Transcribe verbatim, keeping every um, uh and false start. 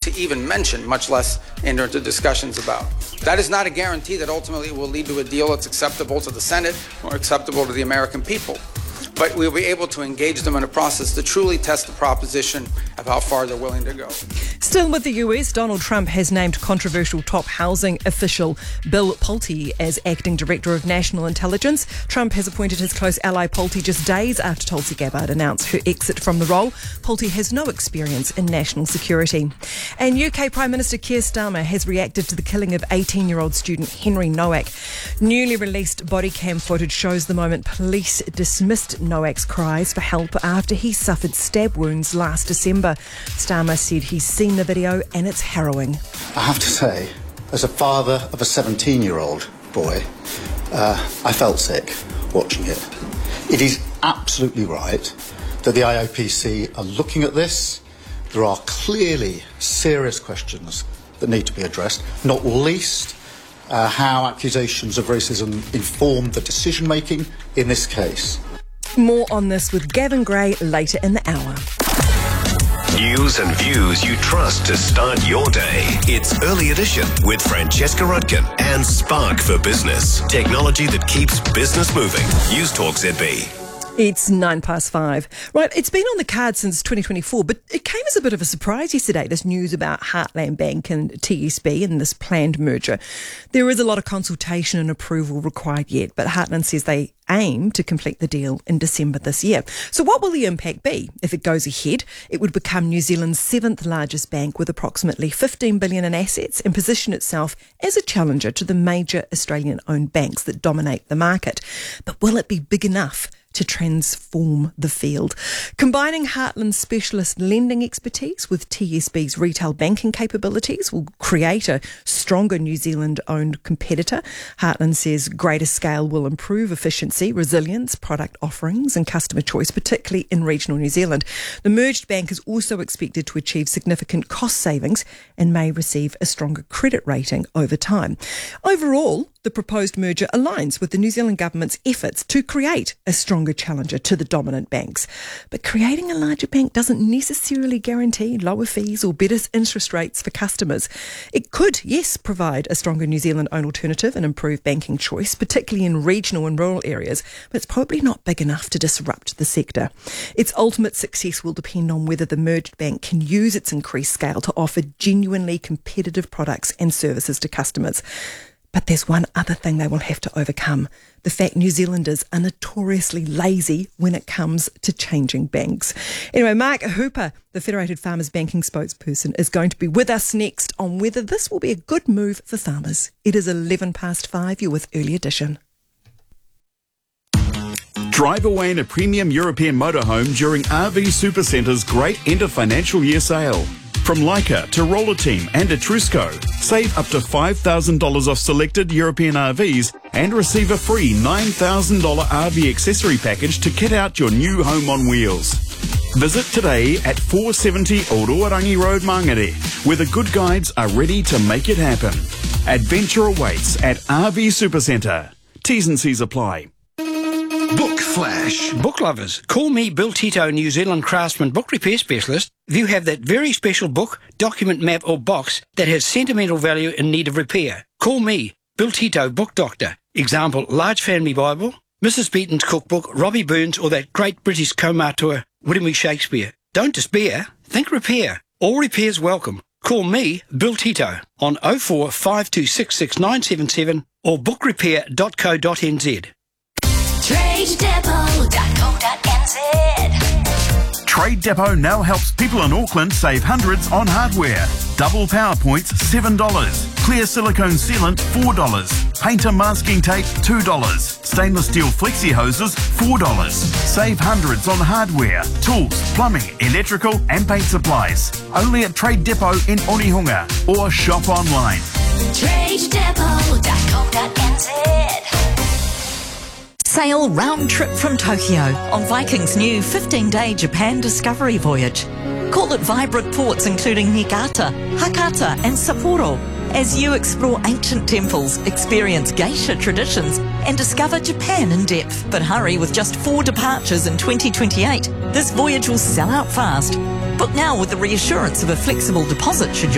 to even mention, much less enter into discussions about. That is not a guarantee that ultimately will lead to a deal that's acceptable to the Senate or acceptable to the American people. But we'll be able to engage them in a process to truly test the proposition of how far they're willing to go. Still with the U S, Donald Trump has named controversial top housing official Bill Pulte as acting director of national intelligence. Trump has appointed his close ally Pulte just days after Tulsi Gabbard announced her exit from the role. Pulte has no experience in national security. And U K Prime Minister Keir Starmer has reacted to the killing of eighteen-year-old student Henry Nowak. Newly released body cam footage shows the moment police dismissed Nowak's cries for help after he suffered stab wounds last December. Starmer said he's seen the video and it's harrowing. I have to say, as a father of a seventeen-year-old boy, uh, I felt sick watching it. It is absolutely right that the I O P C are looking at this. There are clearly serious questions that need to be addressed, not least uh, how accusations of racism inform the decision-making in this case. More on this with Gavin Gray later in the hour. News and views you trust to start your day. It's Early Edition with Francesca Rudkin and Spark for Business. Technology that keeps business moving. News Talk Z B. It's nine past five. Right, it's been on the card since twenty twenty-four, but it came as a bit of a surprise yesterday, this news about Heartland Bank and T S B and this planned merger. There is a lot of consultation and approval required yet, but Heartland says they aim to complete the deal in December this year. So what will the impact be? If it goes ahead, it would become New Zealand's seventh largest bank with approximately fifteen billion dollars in assets and position itself as a challenger to the major Australian-owned banks that dominate the market. But will it be big enough to transform the field? Combining Heartland's specialist lending expertise with T S B's retail banking capabilities will create a stronger New Zealand-owned competitor. Heartland says greater scale will improve efficiency, resilience, product offerings and customer choice, particularly in regional New Zealand. The merged bank is also expected to achieve significant cost savings and may receive a stronger credit rating over time. Overall, the proposed merger aligns with the New Zealand government's efforts to create a stronger challenger to the dominant banks. But creating a larger bank doesn't necessarily guarantee lower fees or better interest rates for customers. It could, yes, provide a stronger New Zealand-owned alternative and improve banking choice, particularly in regional and rural areas, but it's probably not big enough to disrupt the sector. Its ultimate success will depend on whether the merged bank can use its increased scale to offer genuinely competitive products and services to customers. But there's one other thing they will have to overcome: the fact New Zealanders are notoriously lazy when it comes to changing banks. Anyway, Mark Hooper, the Federated Farmers Banking spokesperson, is going to be with us next on whether this will be a good move for farmers. It is eleven past five. You're with Early Edition. Drive away in a premium European motorhome during R V Supercenter's great end of financial year sale. From Leica to Roller Team and Etrusco, save up to five thousand dollars off selected European R Vs and receive a free nine thousand dollars R V accessory package to kit out your new home on wheels. Visit today at four seventy Old Orangi Road, Mangere, where the good guides are ready to make it happen. Adventure awaits at R V Supercentre. T's and C's apply. Book Flash. Book lovers, call me Bill Tito, New Zealand craftsman book repair specialist. If you have that very special book, document, map or box that has sentimental value in need of repair, call me Bill Tito, book doctor. Example, Large Family Bible, Missus Beaton's cookbook, Robbie Burns or that great British co-auteur, William E. Shakespeare. Don't despair, think repair. All repairs welcome. Call me, Bill Tito, on oh four five two six six nine seven seven or book repair dot co dot n z. trade depot dot co dot n z. Trade Depot now helps people in Auckland save hundreds on hardware. Double power points, seven dollars. Clear silicone sealant, four dollars. Painter masking tape, two dollars. Stainless steel flexi hoses, four dollars. Save hundreds on hardware, tools, plumbing, electrical and paint supplies. Only at Trade Depot in Onehunga or shop online. trade depot dot co dot n z. Sail round trip from Tokyo on Viking's new fifteen-day Japan discovery voyage. Call at vibrant ports including Niigata, Hakata and Sapporo as you explore ancient temples, experience geisha traditions and discover Japan in depth. But hurry, with just four departures in twenty twenty-eight, this voyage will sell out fast. Book now with the reassurance of a flexible deposit should you